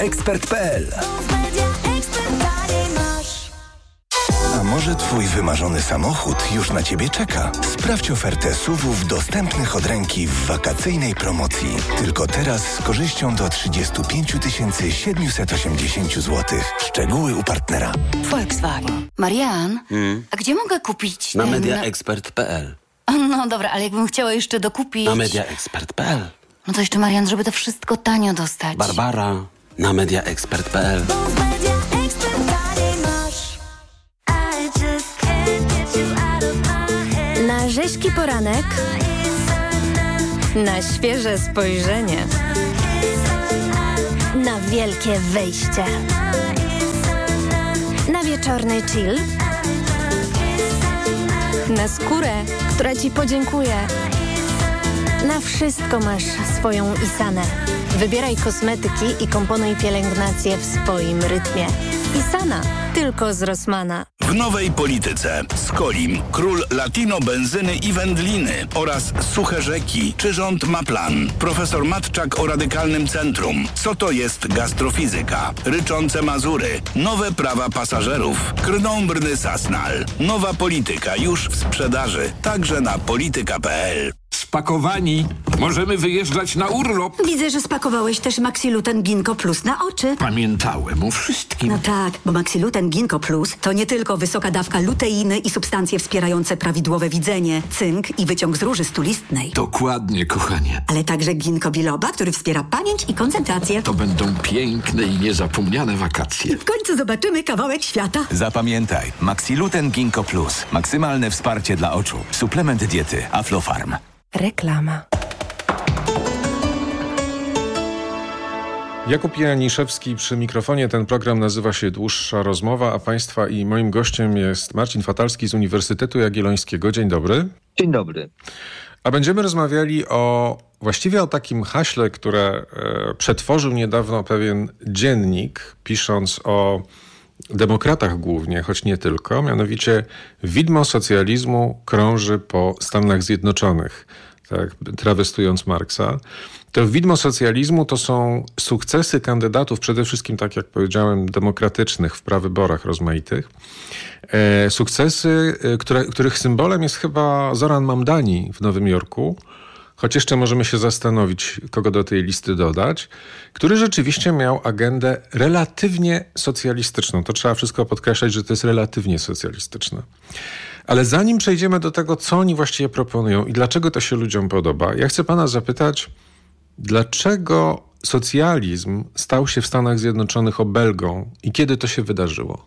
MediaExpert.pl. A może twój wymarzony samochód już na ciebie czeka? Sprawdź ofertę SUV-ów dostępnych od ręki w wakacyjnej promocji. Tylko teraz z korzyścią do 35 780 zł. Szczegóły u partnera. Volkswagen. Marian, a gdzie mogę kupić Na MediaExpert.pl. No dobra, ale jakbym chciała jeszcze dokupić... Na MediaExpert.pl. No to jeszcze, Marian, żeby to wszystko tanio dostać. Barbara. Na MediaExpert.pl. Na rzeźki poranek, na świeże spojrzenie, na wielkie wejście, na wieczorny chill, na skórę, która Ci podziękuje. Na wszystko masz swoją Isanę. Wybieraj kosmetyki i komponuj pielęgnację w swoim rytmie. Isana, tylko z Rossmana. W nowej polityce Skolim, król latino benzyny i wędliny oraz suche rzeki. Czy rząd ma plan? Profesor Matczak o radykalnym centrum. Co to jest gastrofizyka? Ryczące Mazury. Nowe prawa pasażerów. Krnąbrny Sasnal. Nowa polityka już w sprzedaży. Także na polityka.pl. Spakowani. Możemy wyjeżdżać na urlop. Widzę, że spakowałeś też Maxiluten Ginkgo Plus na oczy. Pamiętałem o wszystkim. No tak, bo Maxiluten Ginkgo Plus to nie tylko wysoka dawka luteiny i substancje wspierające prawidłowe widzenie, cynk i wyciąg z róży stulistnej. Dokładnie, kochanie. Ale także ginkgo biloba, który wspiera pamięć i koncentrację. To będą piękne i niezapomniane wakacje. W końcu zobaczymy kawałek świata. Zapamiętaj, Maxiluten Ginkgo Plus. Maksymalne wsparcie dla oczu. Suplement diety Aflofarm. Reklama. Jakub Janiszewski przy mikrofonie. Ten program nazywa się Dłuższa Rozmowa, a Państwa i moim gościem jest Marcin Fatalski z Uniwersytetu Jagiellońskiego. Dzień dobry. Dzień dobry. A będziemy rozmawiali właściwie o takim haśle, które przetworzył niedawno pewien dziennik, pisząc o demokratach głównie, choć nie tylko. Mianowicie widmo socjalizmu krąży po Stanach Zjednoczonych, tak trawestując Marksa. To widmo socjalizmu to są sukcesy kandydatów, przede wszystkim, tak jak powiedziałem, demokratycznych w prawyborach rozmaitych. Sukcesy, których symbolem jest chyba Zoran Mamdani w Nowym Jorku, choć jeszcze możemy się zastanowić, kogo do tej listy dodać, który rzeczywiście miał agendę relatywnie socjalistyczną. To trzeba wszystko podkreślać, że to jest relatywnie socjalistyczne. Ale zanim przejdziemy do tego, co oni właściwie proponują i dlaczego to się ludziom podoba, ja chcę pana zapytać, dlaczego socjalizm stał się w Stanach Zjednoczonych obelgą i kiedy to się wydarzyło?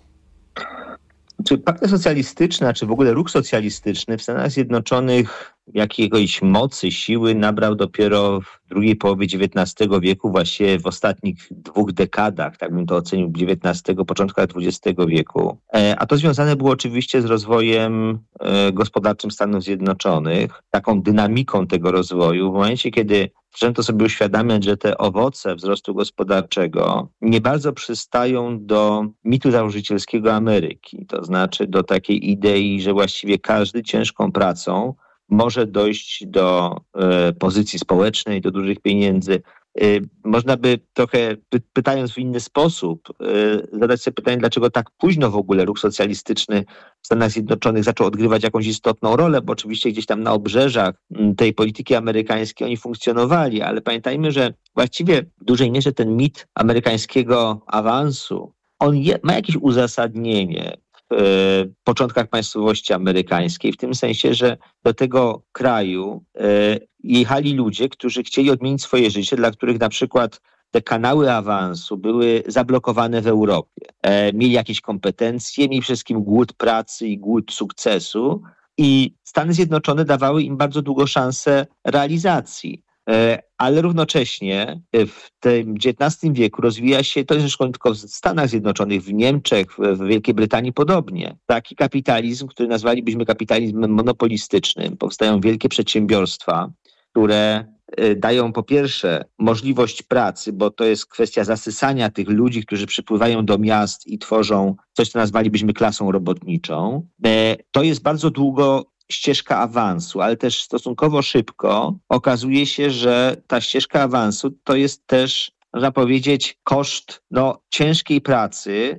Czy partia socjalistyczna, czy w ogóle ruch socjalistyczny w Stanach Zjednoczonych jakiejś mocy, siły nabrał dopiero w drugiej połowie XIX wieku, właściwie w ostatnich 2 dekadach, tak bym to ocenił, XIX, początkach XX wieku. A to związane było oczywiście z rozwojem gospodarczym Stanów Zjednoczonych, taką dynamiką tego rozwoju. W momencie, kiedy zaczęto sobie uświadamiać, że te owoce wzrostu gospodarczego nie bardzo przystają do mitu założycielskiego Ameryki. To znaczy do takiej idei, że właściwie każdy ciężką pracą może dojść do pozycji społecznej, do dużych pieniędzy. Można by trochę, pytając w inny sposób, zadać sobie pytanie, dlaczego tak późno w ogóle ruch socjalistyczny w Stanach Zjednoczonych zaczął odgrywać jakąś istotną rolę, bo oczywiście gdzieś tam na obrzeżach tej polityki amerykańskiej oni funkcjonowali, ale pamiętajmy, że właściwie w dużej mierze ten mit amerykańskiego awansu, on ma jakieś uzasadnienie w początkach państwowości amerykańskiej, w tym sensie, że do tego kraju jechali ludzie, którzy chcieli odmienić swoje życie, dla których na przykład te kanały awansu były zablokowane w Europie. Mieli jakieś kompetencje, mieli przede wszystkim głód pracy i głód sukcesu i Stany Zjednoczone dawały im bardzo długo szansę realizacji. Ale równocześnie w tym XIX wieku rozwija się, to jest zresztą tylko w Stanach Zjednoczonych, w Niemczech, w Wielkiej Brytanii podobnie, taki kapitalizm, który nazwalibyśmy kapitalizmem monopolistycznym. Powstają wielkie przedsiębiorstwa, które dają po pierwsze możliwość pracy, bo to jest kwestia zasysania tych ludzi, którzy przypływają do miast i tworzą coś, co nazwalibyśmy klasą robotniczą. To jest bardzo długo ścieżka awansu, ale też stosunkowo szybko okazuje się, że ta ścieżka awansu to jest też można powiedzieć, koszt ciężkiej pracy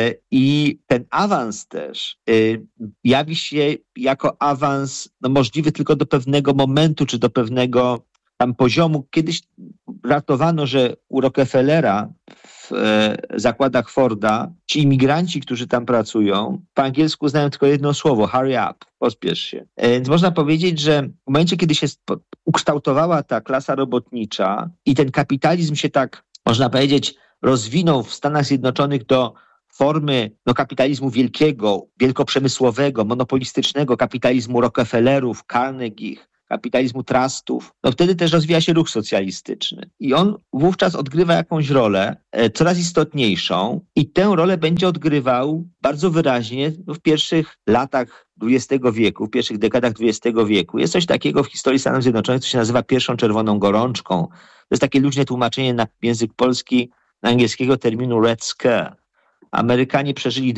i ten awans też jawi się jako awans możliwy tylko do pewnego momentu, czy do pewnego tam poziomu. Kiedyś ratowano, że u Rockefellera w zakładach Forda ci imigranci, którzy tam pracują, po angielsku znają tylko jedno słowo: hurry up, pospiesz się. Więc można powiedzieć, że w momencie, kiedy się ukształtowała ta klasa robotnicza i ten kapitalizm się tak, można powiedzieć, rozwinął w Stanach Zjednoczonych do formy kapitalizmu wielkiego, wielkoprzemysłowego, monopolistycznego, kapitalizmu Rockefellerów, Carnegiech, kapitalizmu trustów, wtedy też rozwija się ruch socjalistyczny. I on wówczas odgrywa jakąś rolę coraz istotniejszą i tę rolę będzie odgrywał bardzo wyraźnie w pierwszych latach XX wieku, w pierwszych dekadach XX wieku. Jest coś takiego w historii Stanów Zjednoczonych, co się nazywa pierwszą czerwoną gorączką. To jest takie luźne tłumaczenie na język polski na angielskiego terminu Red Scare. Amerykanie przeżyli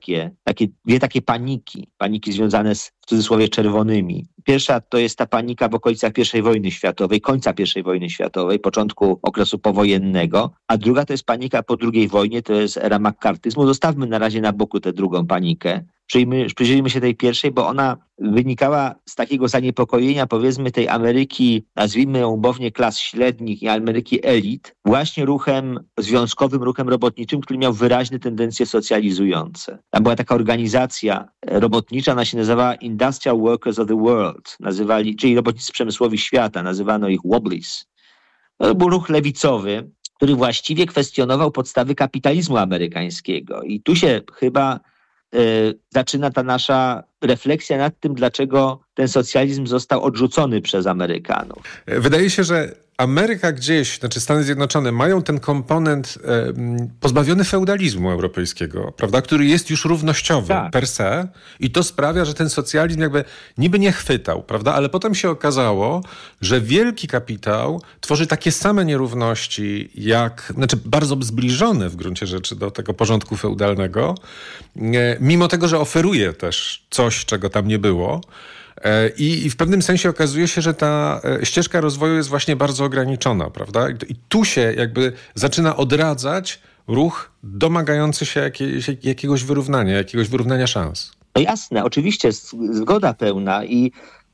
dwie takie paniki związane z, w cudzysłowie, czerwonymi. Pierwsza to jest ta panika w okolicach I wojny światowej, końca I wojny światowej, początku okresu powojennego, a druga to jest panika po II wojnie, to jest era makkartyzmu. Zostawmy na razie na boku tę drugą panikę. Przyjrzyjmy się tej pierwszej, bo ona wynikała z takiego zaniepokojenia, powiedzmy, tej Ameryki, nazwijmy ją umownie, klas średnich i Ameryki elit, właśnie ruchem związkowym, ruchem robotniczym, który miał wyraźne tendencje socjalizujące. Tam była taka organizacja robotnicza, ona się nazywała Industrial Workers of the World, czyli robotnicy przemysłowi świata, nazywano ich Wobblies. To był ruch lewicowy, który właściwie kwestionował podstawy kapitalizmu amerykańskiego. I tu się chyba zaczyna ta nasza refleksja nad tym, dlaczego ten socjalizm został odrzucony przez Amerykanów. Wydaje się, że Ameryka gdzieś, Stany Zjednoczone mają ten komponent pozbawiony feudalizmu europejskiego, prawda, który jest już równościowy per se i to sprawia, że ten socjalizm jakby niby nie chwytał, prawda, ale potem się okazało, że wielki kapitał tworzy takie same nierówności bardzo zbliżone w gruncie rzeczy do tego porządku feudalnego, mimo tego, że oferuje też coś, czego tam nie było. I w pewnym sensie okazuje się, że ta ścieżka rozwoju jest właśnie bardzo ograniczona, prawda? I tu się jakby zaczyna odradzać ruch domagający się jakiegoś wyrównania szans. No jasne, oczywiście, zgoda pełna i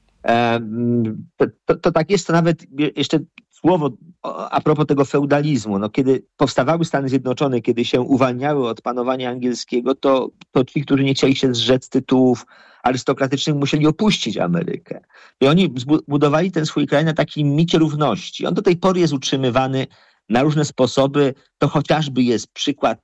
to tak jest, to nawet jeszcze słowo a propos tego feudalizmu. Kiedy powstawały Stany Zjednoczone, kiedy się uwalniały od panowania angielskiego, to ci, którzy nie chcieli się zrzec tytułów arystokratycznych, musieli opuścić Amerykę. I oni zbudowali ten swój kraj na takim micie równości. On do tej pory jest utrzymywany na różne sposoby. To chociażby jest przykład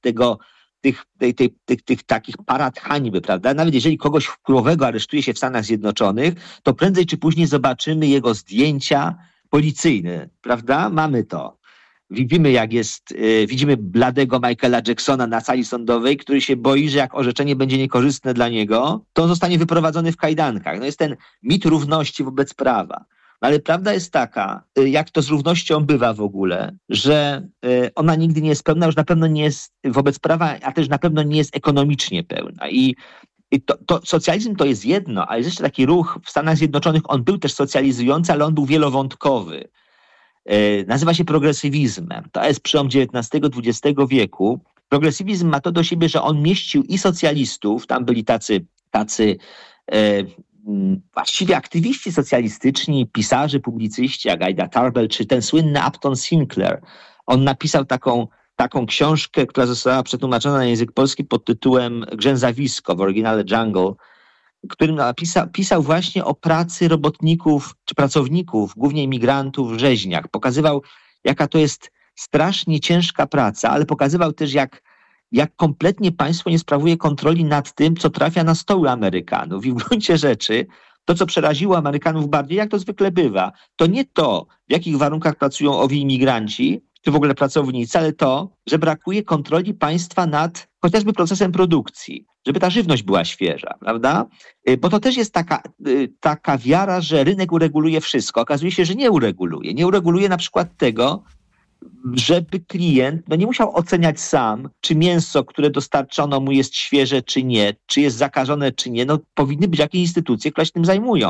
tych takich parad hańby, prawda? Nawet jeżeli kogoś wpływowego aresztuje się w Stanach Zjednoczonych, to prędzej czy później zobaczymy jego zdjęcia policyjne, prawda? Mamy to. Widzimy bladego Michaela Jacksona na sali sądowej, który się boi, że jak orzeczenie będzie niekorzystne dla niego, to on zostanie wyprowadzony w kajdankach. Jest ten mit równości wobec prawa. Ale prawda jest taka, jak to z równością bywa w ogóle, że ona nigdy nie jest pełna, już na pewno nie jest wobec prawa, a też na pewno nie jest ekonomicznie pełna. I to socjalizm to jest jedno, ale jest jeszcze taki ruch w Stanach Zjednoczonych, on był też socjalizujący, ale on był wielowątkowy. Nazywa się progresywizmem. To jest przełom XIX-XX wieku. Progresywizm ma to do siebie, że on mieścił i socjalistów, tam byli tacy właściwie aktywiści socjalistyczni, pisarze, publicyści, jak Ida Tarbell, czy ten słynny Upton Sinclair. On napisał taką książkę, która została przetłumaczona na język polski pod tytułem Grzęzawisko, w oryginale Jungle, którym pisał właśnie o pracy robotników czy pracowników, głównie imigrantów w rzeźniach. Pokazywał, jaka to jest strasznie ciężka praca, ale pokazywał też, jak kompletnie państwo nie sprawuje kontroli nad tym, co trafia na stoły Amerykanów. I w gruncie rzeczy to, co przeraziło Amerykanów bardziej, jak to zwykle bywa, to nie to, w jakich warunkach pracują owi imigranci, czy w ogóle pracownicy, ale to, że brakuje kontroli państwa nad chociażby procesem produkcji, żeby ta żywność była świeża, prawda? Bo to też jest taka wiara, że rynek ureguluje wszystko. Okazuje się, że nie ureguluje. Nie ureguluje na przykład tego, żeby klient nie musiał oceniać sam, czy mięso, które dostarczono mu, jest świeże, czy nie, czy jest zakażone, czy nie. Powinny być jakieś instytucje, które się tym zajmują.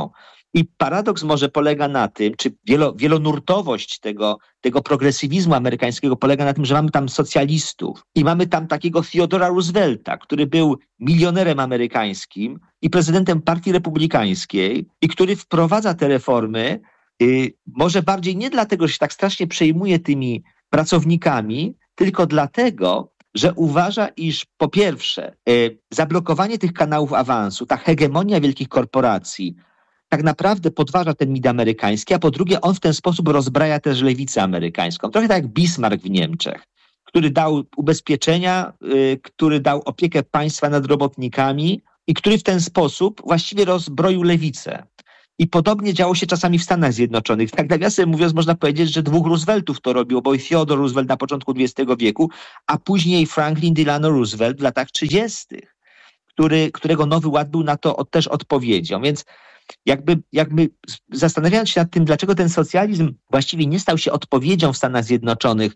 I paradoks może polega na tym, czy wielonurtowość tego progresywizmu amerykańskiego polega na tym, że mamy tam socjalistów i mamy tam takiego Theodora Roosevelta, który był milionerem amerykańskim i prezydentem Partii Republikańskiej i który wprowadza te reformy może bardziej nie dlatego, że się tak strasznie przejmuje tymi pracownikami, tylko dlatego, że uważa, iż po pierwsze zablokowanie tych kanałów awansu, ta hegemonia wielkich korporacji tak naprawdę podważa ten mit amerykański, a po drugie on w ten sposób rozbraja też lewicę amerykańską. Trochę tak jak Bismarck w Niemczech, który dał ubezpieczenia, który dał opiekę państwa nad robotnikami i który w ten sposób właściwie rozbroił lewicę. I podobnie działo się czasami w Stanach Zjednoczonych. Tak nawiasem mówiąc, można powiedzieć, że 2 Rooseveltów to robiło, bo i Theodore Roosevelt na początku XX wieku, a później Franklin Delano Roosevelt w latach 30., którego Nowy Ład był na to też odpowiedzią. Więc jakby zastanawiając się nad tym, dlaczego ten socjalizm właściwie nie stał się odpowiedzią w Stanach Zjednoczonych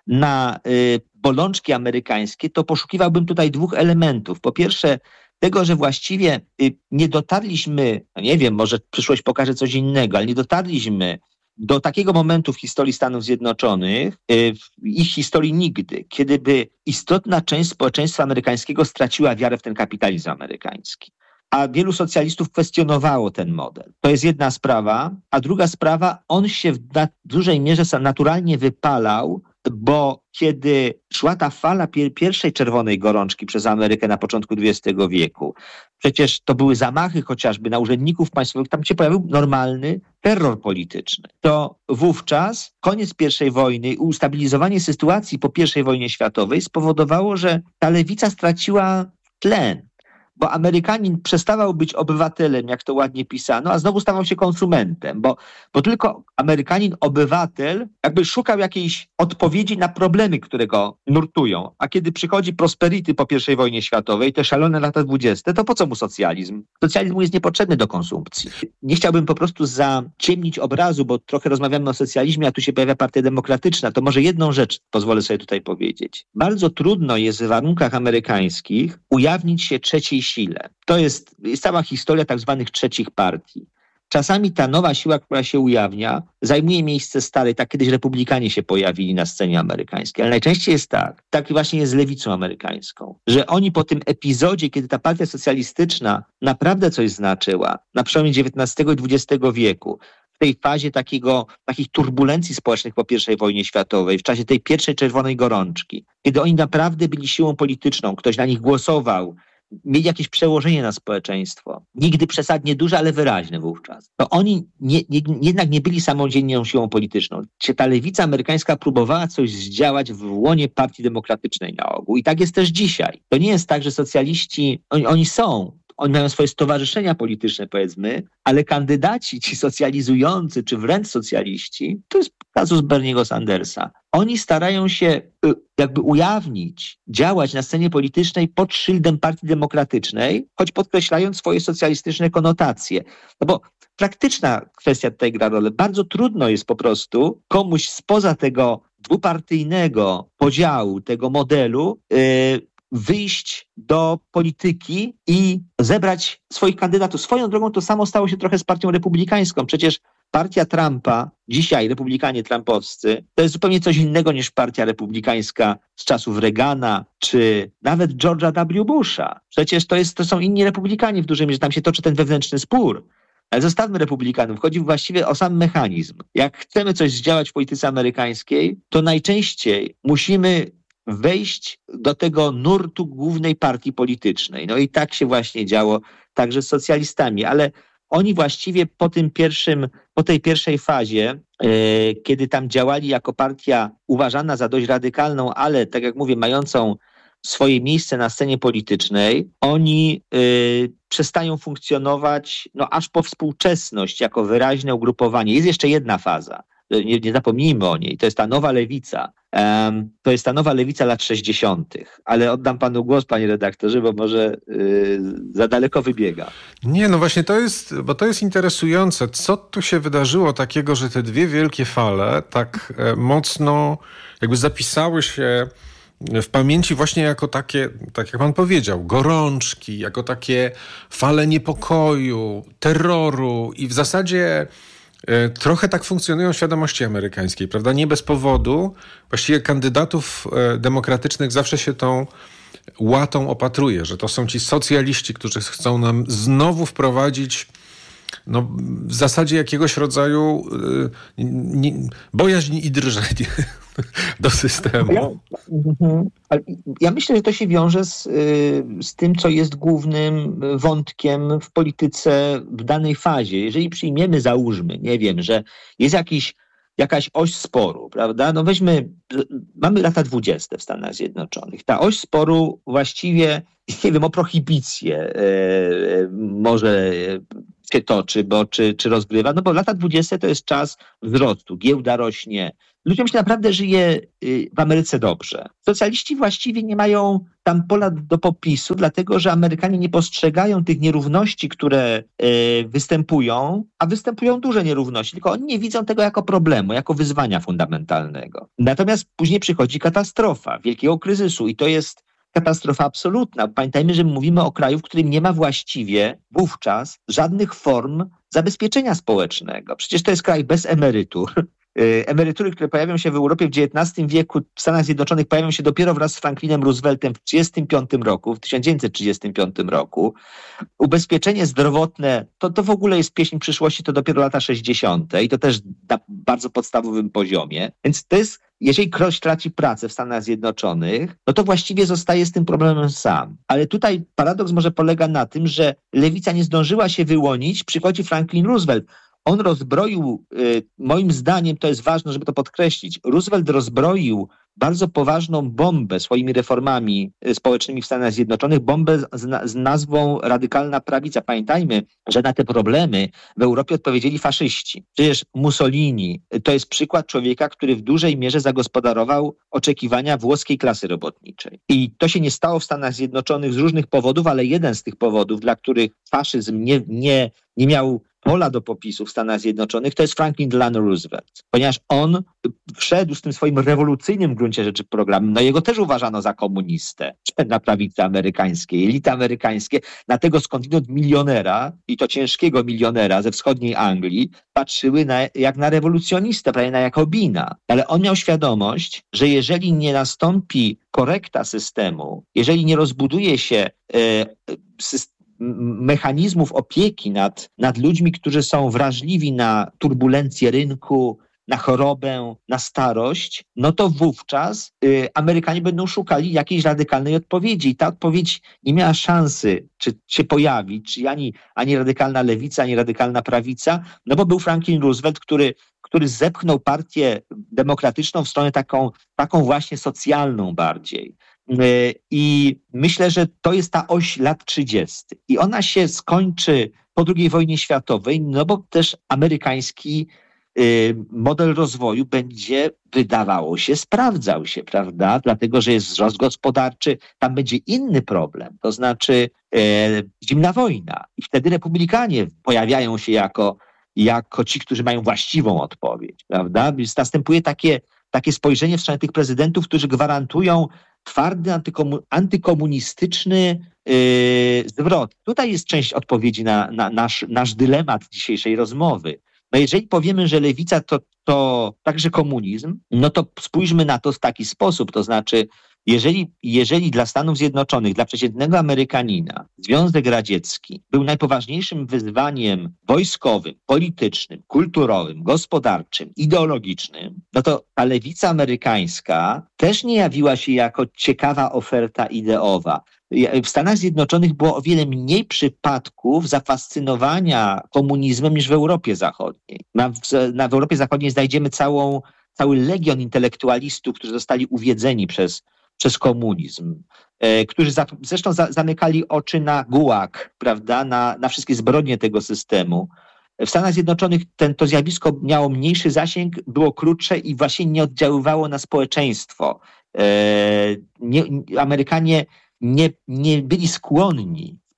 na bolączki amerykańskie, to poszukiwałbym tutaj 2 elementów. Po pierwsze, tego, że właściwie nie dotarliśmy, nie wiem, może przyszłość pokaże coś innego, ale nie dotarliśmy do takiego momentu w historii Stanów Zjednoczonych, w ich historii nigdy, kiedy by istotna część społeczeństwa amerykańskiego straciła wiarę w ten kapitalizm amerykański. A wielu socjalistów kwestionowało ten model. To jest jedna sprawa, a druga sprawa, on się w dużej mierze naturalnie wypalał, bo kiedy szła ta fala pierwszej czerwonej gorączki przez Amerykę na początku XX wieku, przecież to były zamachy chociażby na urzędników państwowych, tam się pojawił normalny terror polityczny. To wówczas koniec I wojny i ustabilizowanie sytuacji po I wojnie światowej spowodowało, że ta lewica straciła tlen. Bo Amerykanin przestawał być obywatelem, jak to ładnie pisano, a znowu stawał się konsumentem, bo tylko Amerykanin, obywatel, jakby szukał jakiejś odpowiedzi na problemy, które go nurtują. A kiedy przychodzi prosperity po I wojnie światowej, te szalone lata 20, to po co mu socjalizm? Socjalizm mu jest niepotrzebny do konsumpcji. Nie chciałbym po prostu zaciemnić obrazu, bo trochę rozmawiamy o socjalizmie, a tu się pojawia Partia Demokratyczna. To może jedną rzecz pozwolę sobie tutaj powiedzieć. Bardzo trudno jest w warunkach amerykańskich ujawnić się trzeciej sile. To jest cała historia tak zwanych trzecich partii. Czasami ta nowa siła, która się ujawnia, zajmuje miejsce starej. Tak kiedyś republikanie się pojawili na scenie amerykańskiej. Ale najczęściej jest tak właśnie jest z lewicą amerykańską, że oni po tym epizodzie, kiedy ta partia socjalistyczna naprawdę coś znaczyła, na przełomie XIX i XX wieku, w tej fazie takich turbulencji społecznych po I wojnie światowej, w czasie tej pierwszej czerwonej gorączki, kiedy oni naprawdę byli siłą polityczną, ktoś na nich głosował, mieli jakieś przełożenie na społeczeństwo. Nigdy przesadnie duże, ale wyraźne wówczas. To oni jednak nie byli samodzielną siłą polityczną. Ta lewica amerykańska próbowała coś zdziałać w łonie Partii Demokratycznej na ogół. I tak jest też dzisiaj. To nie jest tak, że socjaliści, oni mają swoje stowarzyszenia polityczne, powiedzmy, ale kandydaci, ci socjalizujący, czy wręcz socjaliści, to jest kazus Berniego Sandersa. Oni starają się jakby ujawnić, działać na scenie politycznej pod szyldem Partii Demokratycznej, choć podkreślając swoje socjalistyczne konotacje. No bo praktyczna kwestia tutaj gra rolę. Bardzo trudno jest po prostu komuś spoza tego dwupartyjnego podziału, tego modelu, wyjść do polityki i zebrać swoich kandydatów. Swoją drogą to samo stało się trochę z partią republikańską. Przecież partia Trumpa, dzisiaj republikanie trumpowscy, to jest zupełnie coś innego niż partia republikańska z czasów Reagana, czy nawet George'a W. Busha. Przecież to są inni republikanie w dużej mierze, tam się toczy ten wewnętrzny spór. Ale zostawmy republikanów. Chodzi właściwie o sam mechanizm. Jak chcemy coś zdziałać w polityce amerykańskiej, to najczęściej musimy wejść do tego nurtu głównej partii politycznej. No i tak się właśnie działo także z socjalistami, ale oni właściwie po tej pierwszej fazie, kiedy tam działali jako partia uważana za dość radykalną, ale tak jak mówię, mającą swoje miejsce na scenie politycznej, oni przestają funkcjonować aż po współczesność jako wyraźne ugrupowanie. Jest jeszcze jedna faza. Nie zapomnijmy o niej. To jest ta nowa lewica. To jest ta nowa lewica lat 60. Ale oddam panu głos, panie redaktorze, bo może za daleko wybiega. Nie, no właśnie to jest interesujące. Co tu się wydarzyło takiego, że te dwie wielkie fale tak mocno jakby zapisały się w pamięci właśnie jako takie, tak jak pan powiedział, gorączki, jako takie fale niepokoju, terroru i w zasadzie trochę tak funkcjonują świadomości amerykańskiej, prawda? Nie bez powodu właściwie kandydatów demokratycznych zawsze się tą łatą opatruje, że to są ci socjaliści, którzy chcą nam znowu wprowadzić w zasadzie jakiegoś rodzaju bojaźń i drżenie do systemu. Ja myślę, że to się wiąże z tym, co jest głównym wątkiem w polityce w danej fazie. Jeżeli przyjmiemy, załóżmy, nie wiem, że jest jakaś oś sporu, prawda? Mamy lata 20 w Stanach Zjednoczonych. Ta oś sporu właściwie, nie wiem, o prohibicję może się toczy, czy rozgrywa, bo lata 20 to jest czas wzrostu, giełda rośnie. Ludziom się naprawdę żyje w Ameryce dobrze. Socjaliści właściwie nie mają tam pola do popisu, dlatego że Amerykanie nie postrzegają tych nierówności, które występują, a występują duże nierówności, tylko oni nie widzą tego jako problemu, jako wyzwania fundamentalnego. Natomiast później przychodzi katastrofa wielkiego kryzysu i to jest katastrofa absolutna. Pamiętajmy, że mówimy o kraju, w którym nie ma właściwie wówczas żadnych form zabezpieczenia społecznego. Przecież to jest kraj bez emerytur. Emerytury, które pojawią się w Europie w XIX wieku, w Stanach Zjednoczonych pojawią się dopiero wraz z Franklinem Rooseveltem w 1935 roku. Ubezpieczenie zdrowotne to w ogóle jest pieśń przyszłości, to dopiero lata 60. i to też na bardzo podstawowym poziomie. Więc to jest, jeżeli ktoś traci pracę w Stanach Zjednoczonych, to właściwie zostaje z tym problemem sam. Ale tutaj paradoks może polega na tym, że lewica nie zdążyła się wyłonić, przychodzi Franklin Roosevelt. On rozbroił, moim zdaniem to jest ważne, żeby to podkreślić, Roosevelt rozbroił bardzo poważną bombę swoimi reformami społecznymi w Stanach Zjednoczonych, bombę z nazwą radykalna prawica. Pamiętajmy, że na te problemy w Europie odpowiedzieli faszyści. Przecież Mussolini to jest przykład człowieka, który w dużej mierze zagospodarował oczekiwania włoskiej klasy robotniczej. I to się nie stało w Stanach Zjednoczonych z różnych powodów, ale jeden z tych powodów, dla których faszyzm nie miał pola do popisu w Stanach Zjednoczonych, to jest Franklin Delano Roosevelt. Ponieważ on wszedł z tym swoim rewolucyjnym w gruncie rzeczy programem, jego też uważano za komunistę na prawicy amerykańskiej, elity amerykańskie, na tego skądinąd milionera, i to ciężkiego milionera ze wschodniej Anglii, patrzyły jak na rewolucjonistę, prawie na Jakobina. Ale on miał świadomość, że jeżeli nie nastąpi korekta systemu, jeżeli nie rozbuduje się mechanizmów opieki nad ludźmi, którzy są wrażliwi na turbulencje rynku, na chorobę, na starość, to wówczas Amerykanie będą szukali jakiejś radykalnej odpowiedzi. I ta odpowiedź nie miała szansy się pojawić, czyli ani radykalna lewica, ani radykalna prawica, bo był Franklin Roosevelt, który zepchnął partię demokratyczną w stronę taką właśnie socjalną bardziej. I myślę, że to jest ta oś lat 30. I ona się skończy po II wojnie światowej, bo też amerykański model rozwoju będzie, wydawało się, sprawdzał się, prawda? Dlatego, że jest wzrost gospodarczy, tam będzie inny problem, to znaczy zimna wojna. I wtedy republikanie pojawiają się jako ci, którzy mają właściwą odpowiedź, prawda? Więc następuje takie spojrzenie w stronę tych prezydentów, którzy gwarantują twardy, antykomunistyczny zwrot. Tutaj jest część odpowiedzi na nasz dylemat dzisiejszej rozmowy. Jeżeli powiemy, że lewica to także komunizm, to spójrzmy na to w taki sposób, to znaczy jeżeli dla Stanów Zjednoczonych, dla przeciętnego Amerykanina Związek Radziecki był najpoważniejszym wyzwaniem wojskowym, politycznym, kulturowym, gospodarczym, ideologicznym, to ta lewica amerykańska też nie jawiła się jako ciekawa oferta ideowa. W Stanach Zjednoczonych było o wiele mniej przypadków zafascynowania komunizmem niż w Europie Zachodniej. W Europie Zachodniej znajdziemy cały legion intelektualistów, którzy zostali uwiedzeni przez komunizm, którzy zresztą zamykali oczy na gułag, prawda, na wszystkie zbrodnie tego systemu. W Stanach Zjednoczonych to zjawisko miało mniejszy zasięg, było krótsze i właśnie nie oddziaływało na społeczeństwo. Amerykanie nie byli skłonni w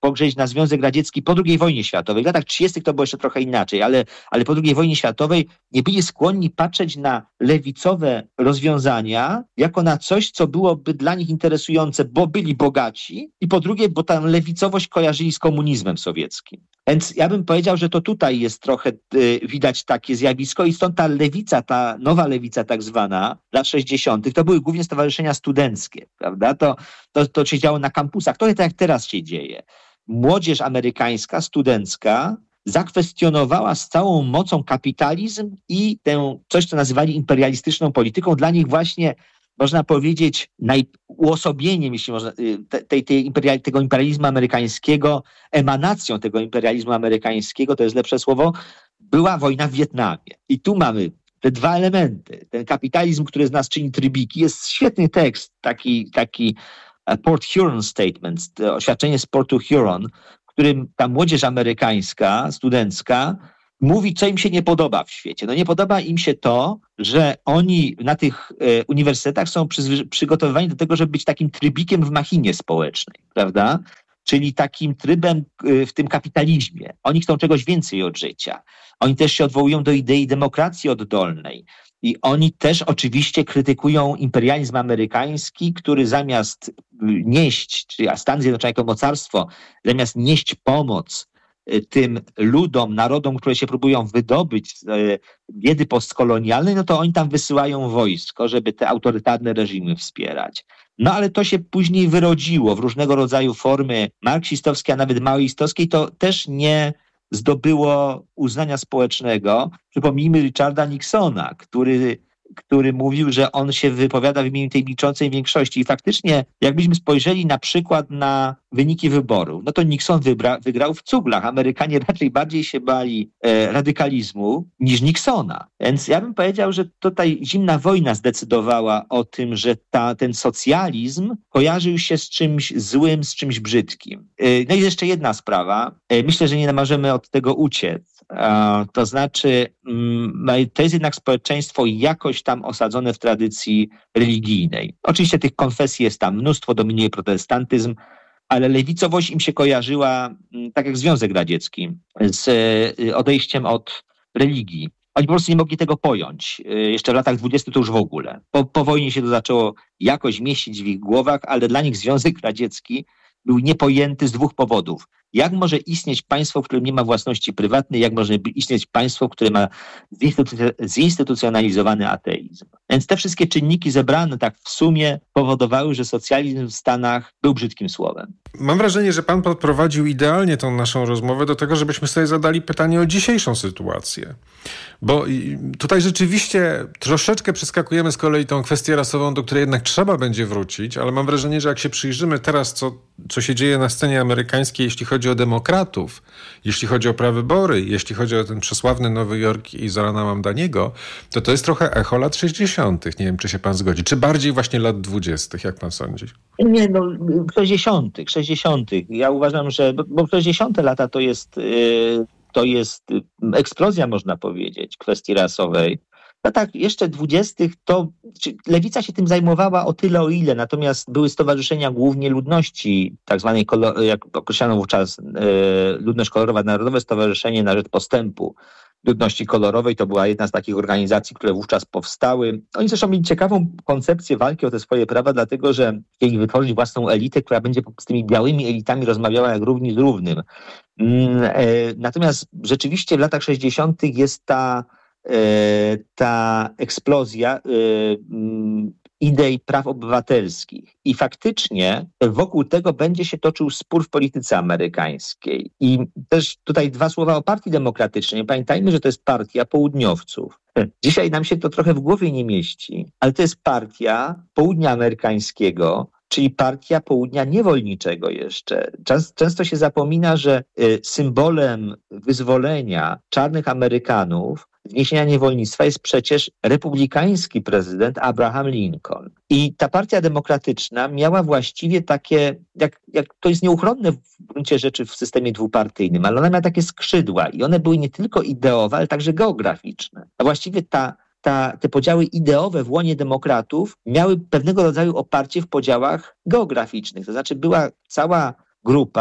spojrzeć na Związek Radziecki po II wojnie światowej. W latach 30. to było jeszcze trochę inaczej, ale po II wojnie światowej nie byli skłonni patrzeć na lewicowe rozwiązania jako na coś, co byłoby dla nich interesujące, bo byli bogaci i po drugie, bo tam lewicowość kojarzyli z komunizmem sowieckim. Więc ja bym powiedział, że to tutaj jest trochę widać takie zjawisko i stąd ta lewica, ta nowa lewica tak zwana, lat 60., to były głównie stowarzyszenia studenckie, prawda? To się działo na kampusach, to tak jak teraz się dzieje. Młodzież amerykańska, studencka zakwestionowała z całą mocą kapitalizm i tę coś, co nazywali imperialistyczną polityką. Dla nich właśnie, można powiedzieć, uosobieniem, jeśli można, tego imperializmu amerykańskiego, emanacją tego imperializmu amerykańskiego, to jest lepsze słowo, była wojna w Wietnamie. I tu mamy te dwa elementy. Ten kapitalizm, który z nas czyni trybiki. Jest świetny tekst, taki Port Huron Statement, oświadczenie z Portu Huron, w którym ta młodzież amerykańska, studencka, mówi, co im się nie podoba w świecie. No nie podoba im się to, że oni na tych uniwersytetach są przygotowywani do tego, żeby być takim trybikiem w machinie społecznej, prawda? Czyli takim trybem w tym kapitalizmie. Oni chcą czegoś więcej od życia. Oni też się odwołują do idei demokracji oddolnej. I oni też oczywiście krytykują imperializm amerykański, który zamiast nieść, czyli Stany Zjednoczone jako mocarstwo, zamiast nieść pomoc tym ludom, narodom, które się próbują wydobyć z biedy postkolonialnej, no to oni tam wysyłają wojsko, żeby te autorytarne reżimy wspierać. No ale to się później wyrodziło w różnego rodzaju formy marksistowskie, a nawet maoistowskie i to też nie zdobyło uznania społecznego. Przypomnijmy Richarda Nixona, który mówił, że on się wypowiada w imieniu tej milczącej większości. I faktycznie, jakbyśmy spojrzeli na przykład na wyniki wyborów, no to Nixon wygrał w cuglach. Amerykanie raczej bardziej się bali radykalizmu niż Nixona. Więc ja bym powiedział, że tutaj zimna wojna zdecydowała o tym, że ten socjalizm kojarzył się z czymś złym, z czymś brzydkim. No i jeszcze jedna sprawa. Myślę, że nie możemy od tego uciec. To znaczy, to jest jednak społeczeństwo jakoś tam osadzone w tradycji religijnej. Oczywiście tych konfesji jest tam mnóstwo, dominuje protestantyzm, ale lewicowość im się kojarzyła, tak jak Związek Radziecki, z odejściem od religii. Oni po prostu nie mogli tego pojąć. Jeszcze w latach 20 to już w ogóle. Po wojnie się to zaczęło jakoś mieścić w ich głowach, ale dla nich Związek Radziecki był niepojęty z dwóch powodów. Jak może istnieć państwo, w którym nie ma własności prywatnej, jak może istnieć państwo, które ma zinstytucjonalizowany ateizm. Więc te wszystkie czynniki zebrane tak w sumie powodowały, że socjalizm w Stanach był brzydkim słowem. Mam wrażenie, że pan podprowadził idealnie tą naszą rozmowę do tego, żebyśmy sobie zadali pytanie o dzisiejszą sytuację. Bo tutaj rzeczywiście troszeczkę przeskakujemy z kolei tą kwestię rasową, do której jednak trzeba będzie wrócić, ale mam wrażenie, że jak się przyjrzymy teraz, co się dzieje na scenie amerykańskiej, jeśli chodzi o demokratów, jeśli chodzi o prawybory, jeśli chodzi o ten przesławny Nowy Jork i Zorana Mamdaniego, to jest trochę echo lat 60. Nie wiem, czy się pan zgodzi. Czy bardziej właśnie lat 20., jak pan sądzi? Nie, 60. Ja uważam, że bo 60. lata to jest eksplozja, można powiedzieć, kwestii rasowej. W latach jeszcze 20. to lewica się tym zajmowała o tyle, o ile, natomiast były stowarzyszenia głównie ludności, tak zwanej, jak określano wówczas, ludność kolorowa, Narodowe Stowarzyszenie na Rzecz Postępu Ludności Kolorowej. To była jedna z takich organizacji, które wówczas powstały. Oni zresztą mieli ciekawą koncepcję walki o te swoje prawa, dlatego że chcieli wytworzyć własną elitę, która będzie z tymi białymi elitami rozmawiała jak równi z równym. Natomiast rzeczywiście w latach 60. jest ta eksplozja idei praw obywatelskich. I faktycznie wokół tego będzie się toczył spór w polityce amerykańskiej. I też tutaj dwa słowa o Partii Demokratycznej. Pamiętajmy, że to jest partia południowców. Dzisiaj nam się to trochę w głowie nie mieści, ale to jest partia południa amerykańskiego, czyli partia południa niewolniczego jeszcze. Często się zapomina, że symbolem wyzwolenia czarnych Amerykanów, zniesienia niewolnictwa jest przecież republikański prezydent Abraham Lincoln. I ta partia demokratyczna miała właściwie takie, jak to jest nieuchronne w gruncie rzeczy w systemie dwupartyjnym, ale ona miała takie skrzydła i one były nie tylko ideowe, ale także geograficzne. A właściwie te podziały ideowe w łonie demokratów miały pewnego rodzaju oparcie w podziałach geograficznych. To znaczy była cała grupa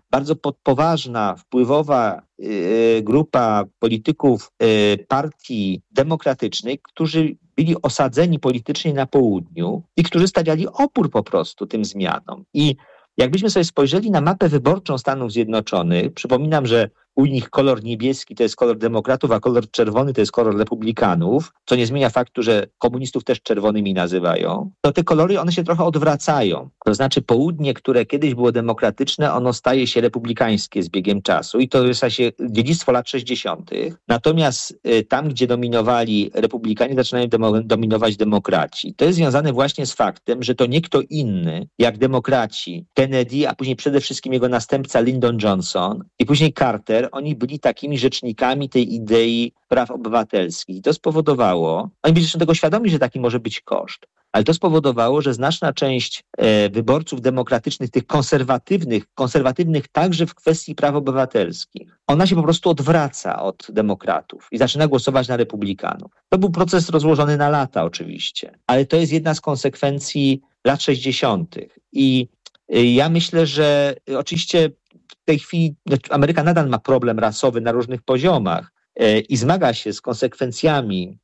bardzo poważna, wpływowa grupa polityków partii demokratycznej, którzy byli osadzeni politycznie na południu i którzy stawiali opór po prostu tym zmianom. I jakbyśmy sobie spojrzeli na mapę wyborczą Stanów Zjednoczonych, przypominam, że u nich kolor niebieski to jest kolor demokratów, a kolor czerwony to jest kolor republikanów, co nie zmienia faktu, że komunistów też czerwonymi nazywają, to te kolory, one się trochę odwracają. To znaczy południe, które kiedyś było demokratyczne, ono staje się republikańskie z biegiem czasu i to jest właśnie dziedzictwo lat 60. Natomiast tam, gdzie dominowali republikanie, zaczynają dominować demokraci. To jest związane właśnie z faktem, że to nie kto inny, jak demokraci, Kennedy, a później przede wszystkim jego następca Lyndon Johnson i później Carter, oni byli takimi rzecznikami tej idei praw obywatelskich. I to spowodowało, oni byli zresztą tego świadomi, że taki może być koszt, ale to spowodowało, że znaczna część wyborców demokratycznych, tych konserwatywnych także w kwestii praw obywatelskich, ona się po prostu odwraca od demokratów i zaczyna głosować na republikanów. To był proces rozłożony na lata oczywiście, ale to jest jedna z konsekwencji lat 60. I ja myślę, że oczywiście w tej chwili Ameryka nadal ma problem rasowy na różnych poziomach i zmaga się z konsekwencjami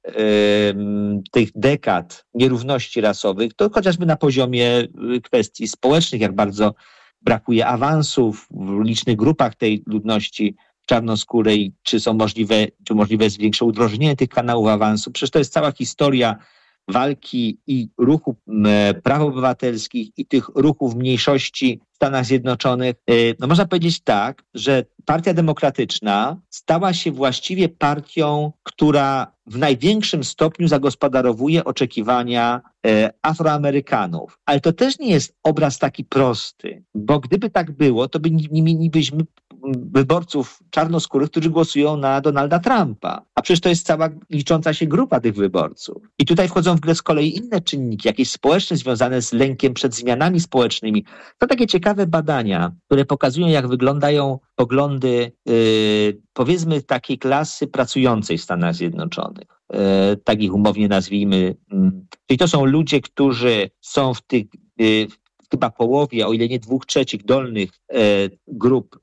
tych dekad nierówności rasowych, to chociażby na poziomie kwestii społecznych, jak bardzo brakuje awansów w licznych grupach tej ludności czarnoskórej, czy możliwe jest większe udrożnienie tych kanałów awansu. Przecież to jest cała historia walki i ruchu praw obywatelskich i tych ruchów mniejszości w Stanach Zjednoczonych. No można powiedzieć tak, że Partia Demokratyczna stała się właściwie partią, która w największym stopniu zagospodarowuje oczekiwania Afroamerykanów. Ale to też nie jest obraz taki prosty, bo gdyby tak było, to by nie mielibyśmy wyborców czarnoskórych, którzy głosują na Donalda Trumpa. A przecież to jest cała licząca się grupa tych wyborców. I tutaj wchodzą w grę z kolei inne czynniki, jakieś społeczne związane z lękiem przed zmianami społecznymi. To takie ciekawe badania, które pokazują, jak wyglądają poglądy, powiedzmy, takiej klasy pracującej w Stanach Zjednoczonych. Tak ich umownie nazwijmy. Czyli to są ludzie, którzy są w tych chyba połowie, o ile nie 2/3 dolnych grup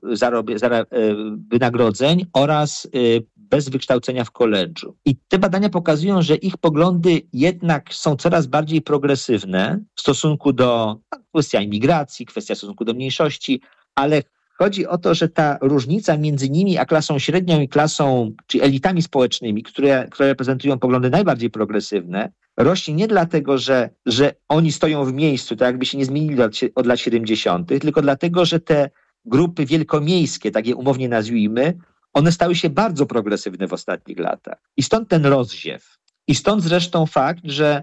wynagrodzeń oraz bez wykształcenia w koledżu. I te badania pokazują, że ich poglądy jednak są coraz bardziej progresywne w stosunku do kwestia imigracji, kwestia stosunku do mniejszości, ale chodzi o to, że ta różnica między nimi a klasą średnią i klasą, czyli elitami społecznymi, które reprezentują poglądy najbardziej progresywne, rośnie nie dlatego, że oni stoją w miejscu, tak jakby się nie zmienili od lat 70., tylko dlatego, że te grupy wielkomiejskie, tak je umownie nazwijmy, one stały się bardzo progresywne w ostatnich latach. I stąd ten rozziew. I stąd zresztą fakt, że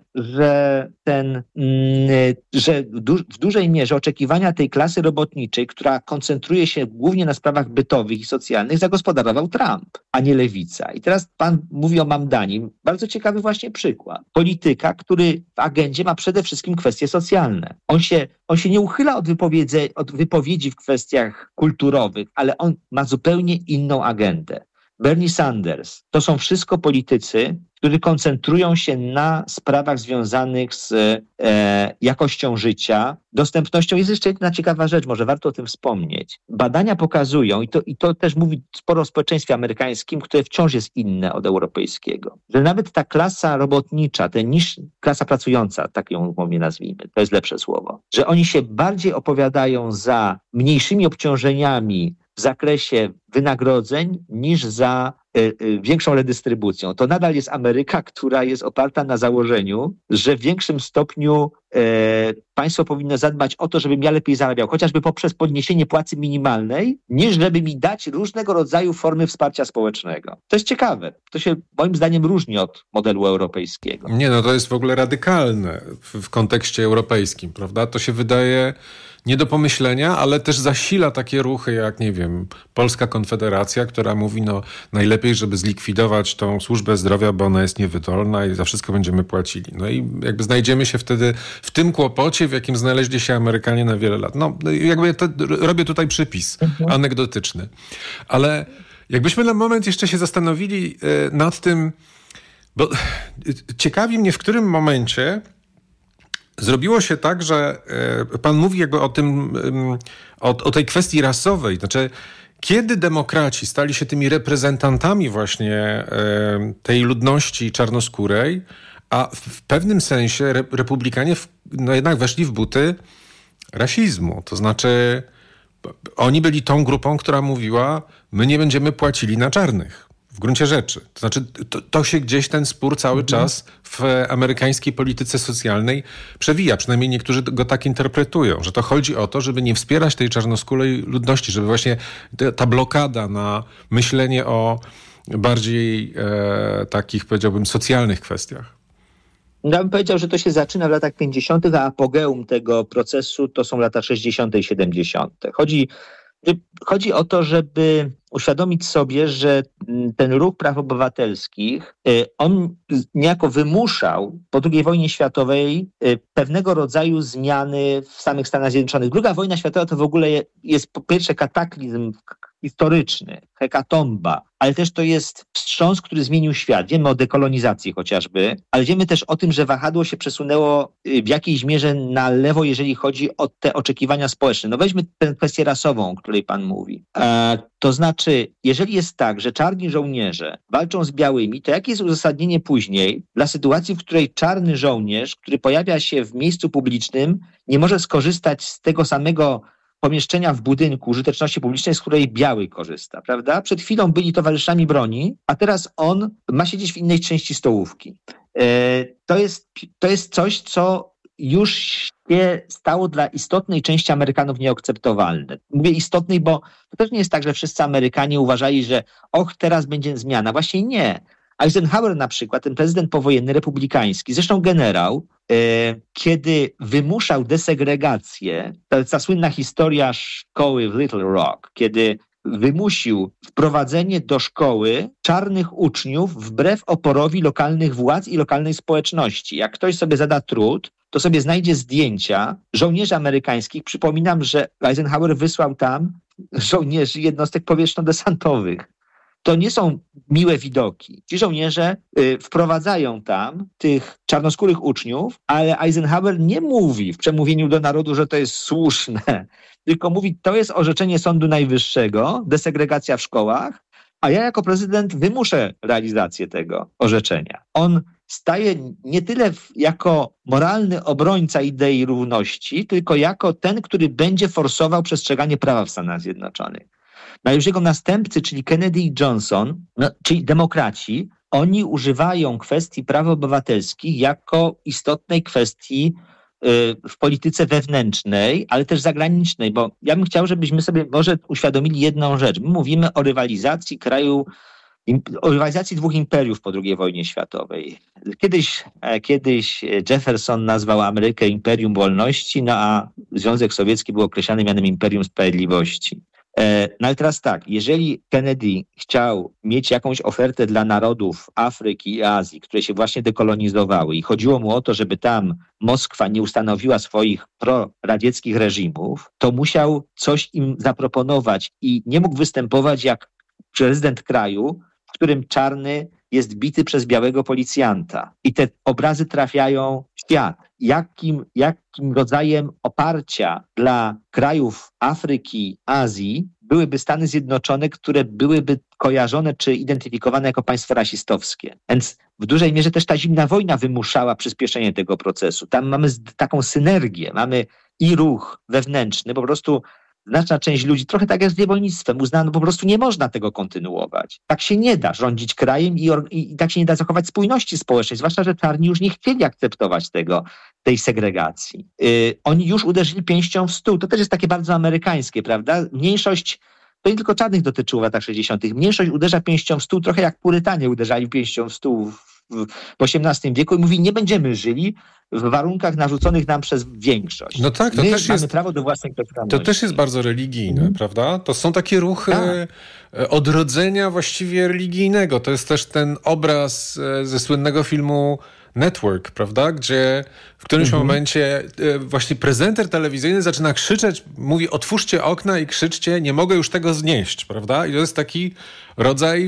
w dużej mierze oczekiwania tej klasy robotniczej, która koncentruje się głównie na sprawach bytowych i socjalnych, zagospodarował Trump, a nie lewica. I teraz pan mówi o Mamdani. Bardzo ciekawy właśnie przykład. Polityka, który w agendzie ma przede wszystkim kwestie socjalne. On się nie uchyla od wypowiedzi w kwestiach kulturowych, ale on ma zupełnie inną agendę. Bernie Sanders to są wszystko politycy, którzy koncentrują się na sprawach związanych z jakością życia, dostępnością. Jest jeszcze jedna ciekawa rzecz, może warto o tym wspomnieć. Badania pokazują, i to też mówi sporo o społeczeństwie amerykańskim, które wciąż jest inne od europejskiego, że nawet ta klasa robotnicza, klasa pracująca, tak ją umownie nazwijmy, to jest lepsze słowo, że oni się bardziej opowiadają za mniejszymi obciążeniami w zakresie wynagrodzeń niż za większą redystrybucją. To nadal jest Ameryka, która jest oparta na założeniu, że w większym stopniu państwo powinno zadbać o to, żebym ja lepiej zarabiał, chociażby poprzez podniesienie płacy minimalnej, niż żeby mi dać różnego rodzaju formy wsparcia społecznego. To jest ciekawe. To się moim zdaniem różni od modelu europejskiego. Nie, no to jest w ogóle radykalne w kontekście europejskim, prawda? To się wydaje nie do pomyślenia, ale też zasila takie ruchy jak, nie wiem, Polska Konfederacja, która mówi, no najlepiej, żeby zlikwidować tą służbę zdrowia, bo ona jest niewydolna i za wszystko będziemy płacili. No i jakby znajdziemy się wtedy w tym kłopocie, w jakim znaleźli się Amerykanie na wiele lat. No jakby robię tutaj przypis anegdotyczny. Ale jakbyśmy na moment jeszcze się zastanowili nad tym, bo ciekawi mnie, w którym momencie zrobiło się tak, że pan mówi jakby o tym, o tej kwestii rasowej. Znaczy, kiedy demokraci stali się tymi reprezentantami właśnie tej ludności czarnoskórej, a w pewnym sensie republikanie jednak weszli w buty rasizmu. To znaczy, oni byli tą grupą, która mówiła, my nie będziemy płacili na czarnych. W gruncie rzeczy. To znaczy, to się gdzieś ten spór cały czas w amerykańskiej polityce socjalnej przewija. Przynajmniej niektórzy go tak interpretują, że to chodzi o to, żeby nie wspierać tej czarnoskórej ludności, żeby właśnie ta blokada na myślenie o bardziej takich, powiedziałbym, socjalnych kwestiach. Ja bym powiedział, że to się zaczyna w latach 50., a apogeum tego procesu to są lata 60. i 70. Chodzi o to, żeby uświadomić sobie, że ten ruch praw obywatelskich, on niejako wymuszał po II wojnie światowej pewnego rodzaju zmiany w samych Stanach Zjednoczonych. II wojna światowa to w ogóle jest po pierwsze kataklizm historyczny, hekatomba, ale też to jest wstrząs, który zmienił świat. Wiemy o dekolonizacji chociażby, ale wiemy też o tym, że wahadło się przesunęło w jakiejś mierze na lewo, jeżeli chodzi o te oczekiwania społeczne. No weźmy tę kwestię rasową, o której pan mówi. To znaczy, jeżeli jest tak, że czarni żołnierze walczą z białymi, to jakie jest uzasadnienie później dla sytuacji, w której czarny żołnierz, który pojawia się w miejscu publicznym, nie może skorzystać z tego samego pomieszczenia w budynku użyteczności publicznej, z której biały korzysta, prawda? Przed chwilą byli towarzyszami broni, a teraz on ma siedzieć w innej części stołówki. To jest coś, co już się stało dla istotnej części Amerykanów nieakceptowalne. Mówię istotnej, bo to też nie jest tak, że wszyscy Amerykanie uważali, że teraz będzie zmiana. Właśnie nie. Eisenhower na przykład, ten prezydent powojenny republikański, zresztą generał, kiedy wymuszał desegregację, ta słynna historia szkoły w Little Rock, kiedy wymusił wprowadzenie do szkoły czarnych uczniów wbrew oporowi lokalnych władz i lokalnej społeczności. Jak ktoś sobie zada trud, to sobie znajdzie zdjęcia żołnierzy amerykańskich. Przypominam, że Eisenhower wysłał tam żołnierzy jednostek powietrzno-desantowych. To nie są miłe widoki. Ci żołnierze wprowadzają tam tych czarnoskórych uczniów, ale Eisenhower nie mówi w przemówieniu do narodu, że to jest słuszne, tylko mówi, to jest orzeczenie Sądu Najwyższego, desegregacja w szkołach, a ja jako prezydent wymuszę realizację tego orzeczenia. On staje nie tyle jako moralny obrońca idei równości, tylko jako ten, który będzie forsował przestrzeganie prawa w Stanach Zjednoczonych. No już jego następcy, czyli Kennedy i Johnson, czyli demokraci, oni używają kwestii praw obywatelskich jako istotnej kwestii w polityce wewnętrznej, ale też zagranicznej, bo ja bym chciał, żebyśmy sobie może uświadomili jedną rzecz. My mówimy o rywalizacji dwóch imperiów po II wojnie światowej. Kiedyś Jefferson nazwał Amerykę Imperium Wolności, no a Związek Sowiecki był określany mianem Imperium Sprawiedliwości. No ale teraz tak, jeżeli Kennedy chciał mieć jakąś ofertę dla narodów Afryki i Azji, które się właśnie dekolonizowały i chodziło mu o to, żeby tam Moskwa nie ustanowiła swoich proradzieckich reżimów, to musiał coś im zaproponować i nie mógł występować jak prezydent kraju, w którym czarny jest bity przez białego policjanta. I te obrazy trafiają w świat. Jakim rodzajem oparcia dla krajów Afryki, Azji byłyby Stany Zjednoczone, które byłyby kojarzone czy identyfikowane jako państwo rasistowskie. Więc w dużej mierze też ta zimna wojna wymuszała przyspieszenie tego procesu. Tam mamy taką synergię, mamy i ruch wewnętrzny, po prostu znaczna część ludzi, trochę tak jak z niewolnictwem, uznano, po prostu nie można tego kontynuować. Tak się nie da rządzić krajem i tak się nie da zachować spójności społecznej, zwłaszcza, że czarni już nie chcieli akceptować tej segregacji. Oni już uderzyli pięścią w stół. To też jest takie bardzo amerykańskie, prawda? Mniejszość, to nie tylko czarnych dotyczyło w latach 60. Mniejszość uderza pięścią w stół, trochę jak Purytanie uderzali pięścią w stół w XVIII wieku i mówi, nie będziemy żyli w warunkach narzuconych nam przez większość. No tak, to My też mamy jest prawo do własnej tożsamości. To też jest bardzo religijne, prawda? To są takie ruchy odrodzenia właściwie religijnego. To jest też ten obraz ze słynnego filmu Network, prawda? Gdzie w którymś momencie właśnie prezenter telewizyjny zaczyna krzyczeć, mówi, otwórzcie okna i krzyczcie, nie mogę już tego znieść, prawda? I to jest taki rodzaj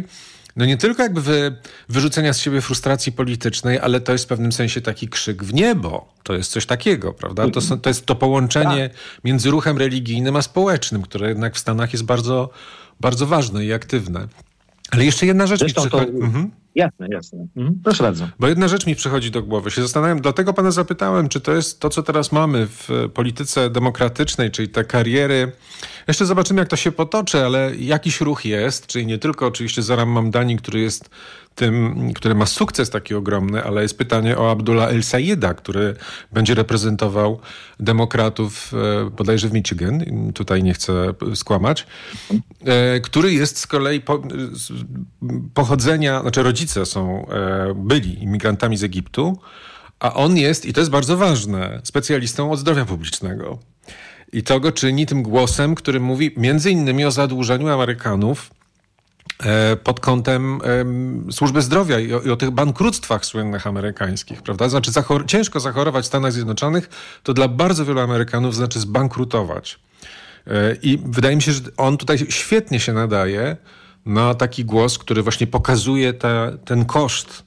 No nie tylko jakby wyrzucenia z siebie frustracji politycznej, ale to jest w pewnym sensie taki krzyk w niebo. To jest coś takiego, prawda? To jest to połączenie między ruchem religijnym a społecznym, które jednak w Stanach jest bardzo, bardzo ważne i aktywne. Ale jeszcze jedna rzecz mi przychodzi... Jasne. Proszę bardzo. Bo jedna rzecz mi przychodzi do głowy. Się zastanawiam, dlatego pana zapytałem, czy to jest to, co teraz mamy w polityce demokratycznej, czyli te kariery. Jeszcze zobaczymy, jak to się potoczy, ale jakiś ruch jest, czyli nie tylko oczywiście Zoran Mamdani, który jest tym, który ma sukces taki ogromny, ale jest pytanie o Abdullah El-Sayeda, który będzie reprezentował demokratów bodajże w Michigan, tutaj nie chcę skłamać, który jest z kolei pochodzenia, znaczy rodzice byli imigrantami z Egiptu, a on jest, i to jest bardzo ważne, specjalistą od zdrowia publicznego. I to go czyni tym głosem, który mówi między innymi o zadłużeniu Amerykanów pod kątem służby zdrowia i o tych bankructwach słynnych amerykańskich, prawda? Znaczy ciężko zachorować w Stanach Zjednoczonych, to dla bardzo wielu Amerykanów znaczy zbankrutować. I wydaje mi się, że on tutaj świetnie się nadaje na taki głos, który właśnie pokazuje ten koszt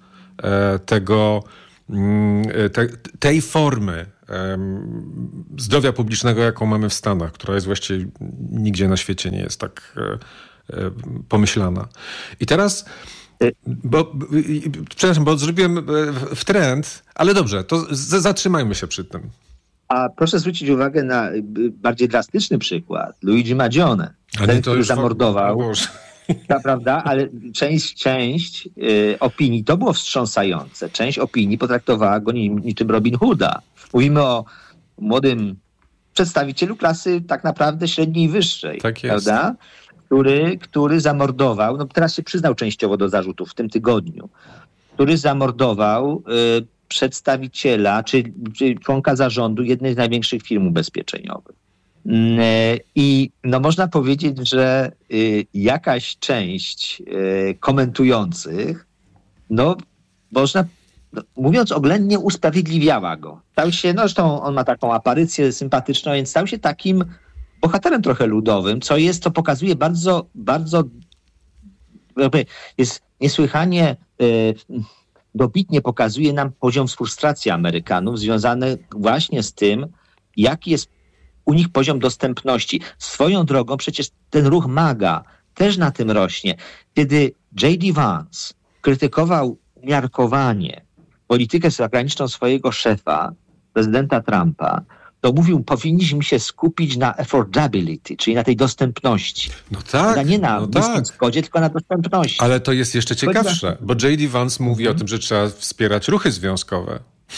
tej formy zdrowia publicznego, jaką mamy w Stanach, która jest właściwie nigdzie na świecie nie jest tak pomyślana. I teraz, przepraszam, bo zrobiłem trend, ale dobrze, to zatrzymajmy się przy tym. A proszę zwrócić uwagę na bardziej drastyczny przykład. Luigi Maggione, który zamordował. To prawda, ale część opinii, to było wstrząsające, część opinii potraktowała go niczym Robin Hooda. Mówimy o młodym przedstawicielu klasy tak naprawdę średniej i wyższej, tak jest. Prawda? Który zamordował, no teraz się przyznał częściowo do zarzutów w tym tygodniu, który zamordował przedstawiciela, czy członka zarządu jednej z największych firm ubezpieczeniowych. I no można powiedzieć, że jakaś część komentujących, mówiąc oględnie, usprawiedliwiała go. Stał się, zresztą on ma taką aparycję sympatyczną, więc stał się takim bohaterem trochę ludowym, co pokazuje bardzo, bardzo, jest niesłychanie dobitnie pokazuje nam poziom frustracji Amerykanów związany właśnie z tym, jaki jest u nich poziom dostępności. Swoją drogą przecież ten ruch MAGA też na tym rośnie. Kiedy J.D. Vance krytykował umiarkowanie politykę zagraniczną swojego szefa, prezydenta Trumpa, to mówił, powinniśmy się skupić na affordability, czyli na tej dostępności. No tak. Nie na niskim zgodzie, tylko na dostępności. Ale to jest jeszcze ciekawsze, bo J.D. Vance mówi o tym, że trzeba wspierać ruchy związkowe.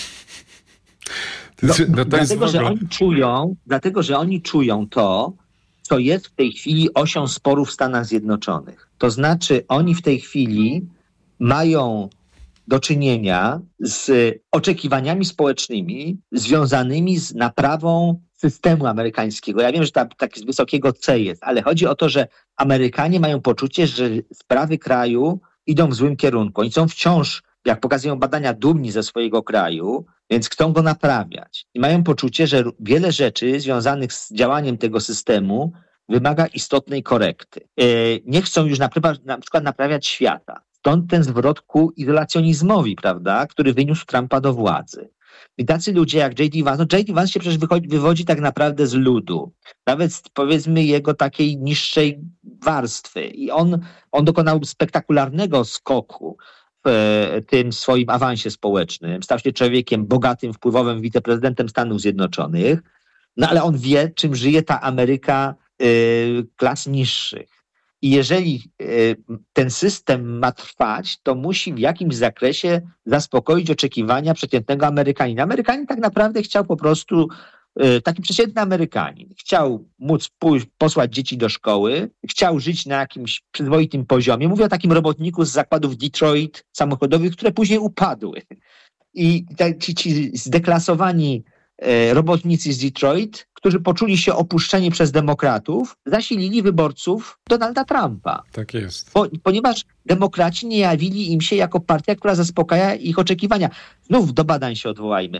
Dlatego, że oni czują to, co jest w tej chwili osią sporu w Stanach Zjednoczonych. To znaczy oni w tej chwili mają do czynienia z oczekiwaniami społecznymi związanymi z naprawą systemu amerykańskiego. Ja wiem, że tak z wysokiego C jest, ale chodzi o to, że Amerykanie mają poczucie, że sprawy kraju idą w złym kierunku. Oni są wciąż, jak pokazują badania, dumni ze swojego kraju, więc chcą go naprawiać. I mają poczucie, że wiele rzeczy związanych z działaniem tego systemu wymaga istotnej korekty. Nie chcą już na przykład naprawiać świata. Stąd ten zwrot ku izolacjonizmowi, prawda, który wyniósł Trumpa do władzy. I tacy ludzie jak J.D. Vance, J.D. Vance się przecież wywodzi tak naprawdę z ludu, nawet powiedzmy jego takiej niższej warstwy. I on dokonał spektakularnego skoku w tym swoim awansie społecznym. Stał się człowiekiem bogatym, wpływowym, wiceprezydentem Stanów Zjednoczonych, ale on wie, czym żyje ta Ameryka klas niższych. I jeżeli ten system ma trwać, to musi w jakimś zakresie zaspokoić oczekiwania przeciętnego Amerykanina. Amerykanin tak naprawdę chciał po prostu, taki przeciętny Amerykanin, chciał móc posłać dzieci do szkoły, chciał żyć na jakimś przyzwoitym poziomie. Mówię o takim robotniku z zakładów Detroit samochodowych, które później upadły. I ci zdeklasowani robotnicy z Detroit, którzy poczuli się opuszczeni przez demokratów, zasilili wyborców Donalda Trumpa. Tak jest. Ponieważ demokraci nie jawili im się jako partia, która zaspokaja ich oczekiwania. Znów do badań się odwołajmy.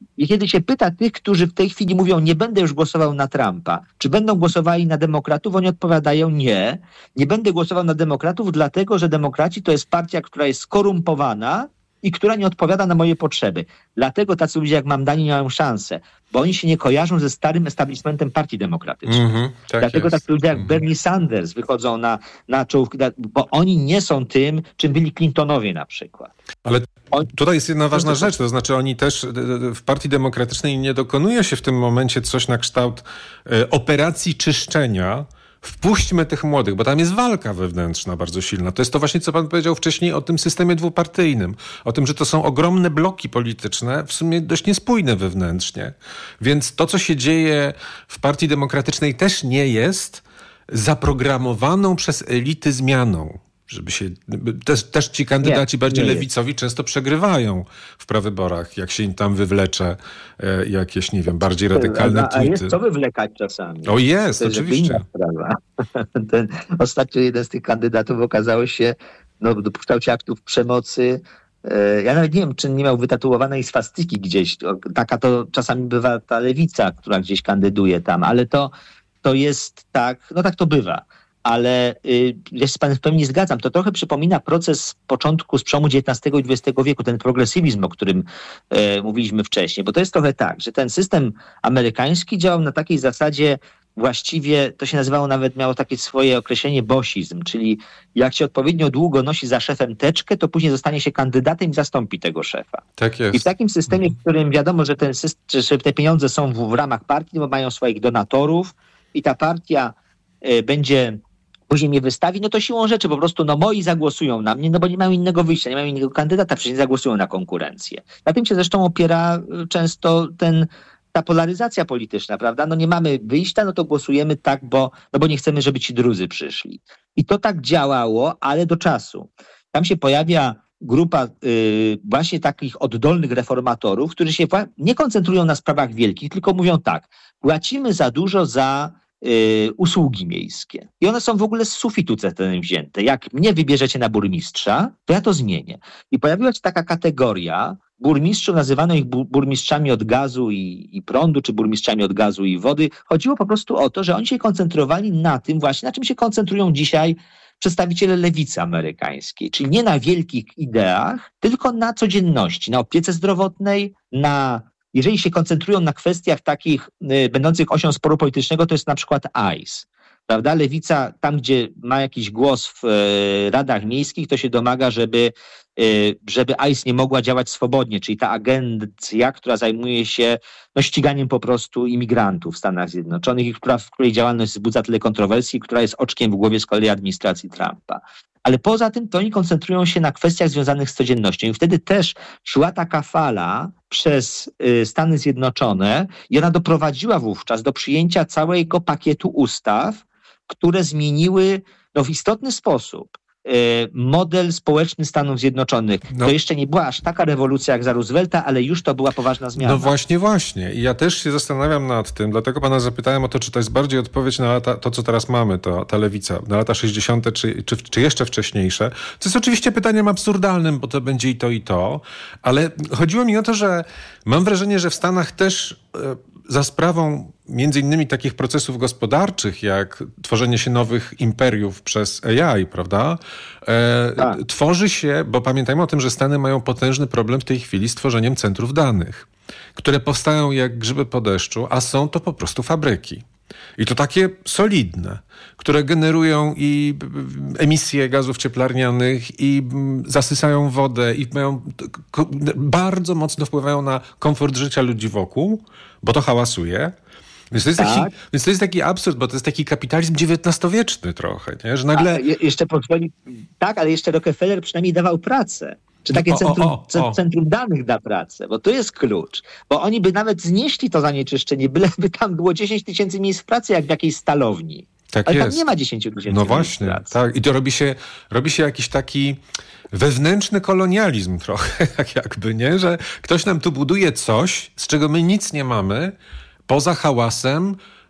I kiedy się pyta tych, którzy w tej chwili mówią, nie będę już głosował na Trumpa, czy będą głosowali na demokratów, oni odpowiadają nie będę głosował na demokratów, dlatego że demokraci to jest partia, która jest skorumpowana i która nie odpowiada na moje potrzeby. Dlatego tacy ludzie jak Mamdani nie mają szansę, bo oni się nie kojarzą ze starym establishmentem partii demokratycznej. Dlatego tacy ludzie jak Bernie Sanders wychodzą na czołówki, bo oni nie są tym, czym byli Clintonowie na przykład. Ale tutaj jest jedna ważna rzecz, to znaczy oni też w Partii Demokratycznej nie dokonuje się w tym momencie coś na kształt operacji czyszczenia. Wpuśćmy tych młodych, bo tam jest walka wewnętrzna bardzo silna. To jest to właśnie, co pan powiedział wcześniej o tym systemie dwupartyjnym. O tym, że to są ogromne bloki polityczne, w sumie dość niespójne wewnętrznie. Więc to, co się dzieje w Partii Demokratycznej też nie jest zaprogramowaną przez elity zmianą. Żeby się, też ci kandydaci bardziej lewicowi często przegrywają w prawyborach, jak się im tam wywlecze jakieś, nie wiem, bardziej radykalne tweety. A jest co wywlekać czasami. O jest, to oczywiście. Ostatnio jeden z tych kandydatów okazało się, dopuszczał się aktów przemocy. Ja nawet nie wiem, czy nie miał wytatuowanej swastyki gdzieś. Taka to czasami bywa ta lewica, która gdzieś kandyduje tam, ale to jest tak, tak to bywa. Ale ja się z panem w pełni zgadzam. To trochę przypomina proces początku z przełomu XIX i XX wieku, ten progresywizm, o którym mówiliśmy wcześniej. Bo to jest trochę tak, że ten system amerykański działał na takiej zasadzie właściwie, to się nazywało nawet, miało takie swoje określenie bossizm, czyli jak się odpowiednio długo nosi za szefem teczkę, to później zostanie się kandydatem i zastąpi tego szefa. Tak jest. I w takim systemie, w którym wiadomo, że że te pieniądze są w ramach partii, bo mają swoich donatorów i ta partia będzie później mnie wystawi, to siłą rzeczy po prostu moi zagłosują na mnie, bo nie mają innego wyjścia, nie mają innego kandydata, przecież nie zagłosują na konkurencję. Na tym się zresztą opiera często ta polaryzacja polityczna, prawda? Nie mamy wyjścia, to głosujemy tak, bo nie chcemy, żeby ci drudzy przyszli. I to tak działało, ale do czasu. Tam się pojawia grupa właśnie takich oddolnych reformatorów, którzy się nie koncentrują na sprawach wielkich, tylko mówią tak, płacimy za dużo za usługi miejskie. I one są w ogóle z sufitu cetenem wzięte. Jak mnie wybierzecie na burmistrza, to ja to zmienię. I pojawiła się taka kategoria burmistrzów, nazywano ich burmistrzami od gazu i prądu, czy burmistrzami od gazu i wody. Chodziło po prostu o to, że oni się koncentrowali na tym właśnie, na czym się koncentrują dzisiaj przedstawiciele lewicy amerykańskiej. Czyli nie na wielkich ideach, tylko na codzienności, na opiece zdrowotnej, jeżeli się koncentrują na kwestiach takich będących osią sporu politycznego, to jest na przykład ICE. Prawda? Lewica tam, gdzie ma jakiś głos w radach miejskich, to się domaga, żeby ICE nie mogła działać swobodnie, czyli ta agencja, która zajmuje się ściganiem po prostu imigrantów w Stanach Zjednoczonych i w której działalność wzbudza tyle kontrowersji, która jest oczkiem w głowie z kolei administracji Trumpa. Ale poza tym to oni koncentrują się na kwestiach związanych z codziennością i wtedy też szła taka fala przez Stany Zjednoczone i ona doprowadziła wówczas do przyjęcia całego pakietu ustaw, które zmieniły w istotny sposób model społeczny Stanów Zjednoczonych. To jeszcze nie była aż taka rewolucja jak za Roosevelta, ale już to była poważna zmiana. Właśnie. I ja też się zastanawiam nad tym, dlatego pana zapytałem o to, czy to jest bardziej odpowiedź na lata, to co teraz mamy, ta lewica, na lata 60. czy jeszcze wcześniejsze. To jest oczywiście pytaniem absurdalnym, bo to będzie i to, ale chodziło mi o to, że mam wrażenie, że w Stanach też za sprawą między innymi takich procesów gospodarczych, jak tworzenie się nowych imperiów przez AI, prawda? Tworzy się, bo pamiętajmy o tym, że Stany mają potężny problem w tej chwili z tworzeniem centrów danych, które powstają jak grzyby po deszczu, a są to po prostu fabryki. I to takie solidne, które generują i emisje gazów cieplarnianych i zasysają wodę i bardzo mocno wpływają na komfort życia ludzi wokół, bo to hałasuje. Więc to jest taki absurd, bo to jest taki kapitalizm XIX-wieczny trochę, nie? Że nagle... Jeszcze pozwoli... Tak, ale jeszcze Rockefeller przynajmniej dawał pracę. Czy takie centrum danych da pracę, bo to jest klucz. Bo oni by nawet znieśli to zanieczyszczenie, byleby tam było 10 000 miejsc pracy, jak w jakiejś stalowni. Tak ale jest. Tam nie ma 10 000 No właśnie, pracy. Tak. I to robi się jakiś taki wewnętrzny kolonializm trochę, tak jakby, nie? Że ktoś nam tu buduje coś, z czego my nic nie mamy, poza hałasem,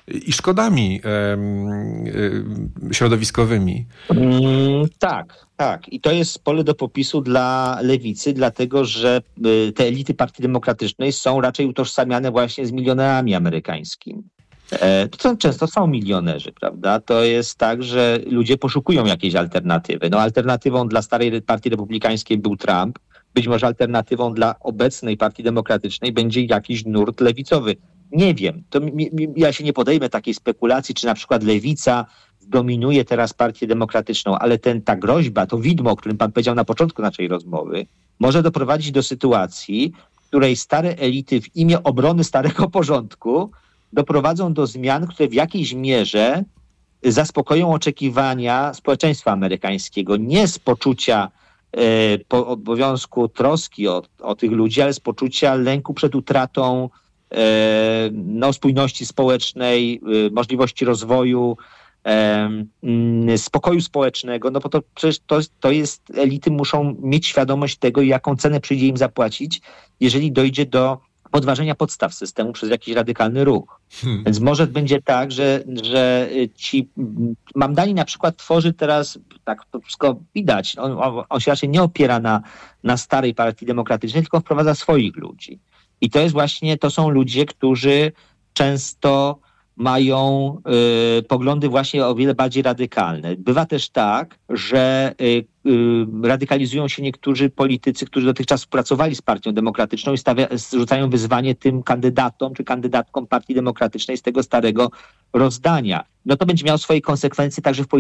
i szkodami środowiskowymi. Tak. I to jest pole do popisu dla lewicy, dlatego że te elity Partii Demokratycznej są raczej utożsamiane właśnie z milionerami amerykańskimi. To często są milionerzy, prawda? To jest tak, że ludzie poszukują jakiejś alternatywy. No, alternatywą dla starej Partii Republikańskiej był Trump. Być może alternatywą dla obecnej Partii Demokratycznej będzie jakiś nurt lewicowy. Nie wiem. Ja się nie podejmę takiej spekulacji, czy na przykład lewica dominuje teraz Partię Demokratyczną, ale ta groźba, to widmo, o którym pan powiedział na początku naszej rozmowy, może doprowadzić do sytuacji, w której stare elity w imię obrony starego porządku doprowadzą do zmian, które w jakiejś mierze zaspokoją oczekiwania społeczeństwa amerykańskiego. Nie z poczucia obowiązku troski o tych ludzi, ale z poczucia lęku przed utratą spójności społecznej, możliwości rozwoju, spokoju społecznego, no bo to przecież to jest, elity muszą mieć świadomość tego, jaką cenę przyjdzie im zapłacić, jeżeli dojdzie do podważenia podstaw systemu przez jakiś radykalny ruch. Więc może będzie tak, że ci Mamdani na przykład tworzy teraz, tak to wszystko widać, on się raczej nie opiera na starej Partii Demokratycznej, tylko wprowadza swoich ludzi. I to jest właśnie, to są ludzie, którzy często mają poglądy właśnie o wiele bardziej radykalne. Bywa też tak, że radykalizują się niektórzy politycy, którzy dotychczas współpracowali z Partią Demokratyczną i rzucają wyzwanie tym kandydatom czy kandydatkom Partii Demokratycznej z tego starego rozdania. No to będzie miało swoje konsekwencje także w polityce